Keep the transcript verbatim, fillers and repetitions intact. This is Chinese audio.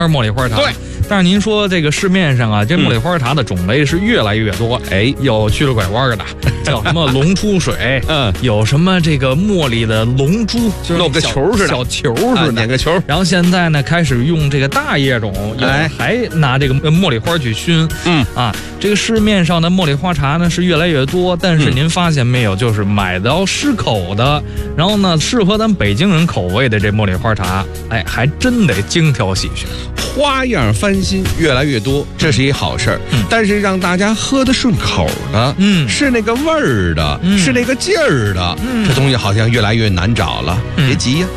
茉莉花茶。 对。 但是您说这个市面上啊，这茉莉花茶的种类是越来越多，哎、嗯，有曲了拐弯的，叫什么龙出水，嗯，有什么这个茉莉的龙珠，就是弄个球似的， 小球似的， 碾、啊、个球。 然后现在呢，开始用这个大叶种，哎，还拿这个茉莉花去熏， 嗯啊，这个市面上的茉莉花茶呢是越来越多，但是您发现没有，就是买到适口的，然后呢，适合咱北京人口味的这茉莉花茶，哎，还真得精挑细选。 花样翻新越来越多，这是一好事儿、嗯。但是让大家喝得顺口的，嗯，是那个味儿的、嗯，是那个劲儿的、嗯，这东西好像越来越难找了。嗯、别急呀。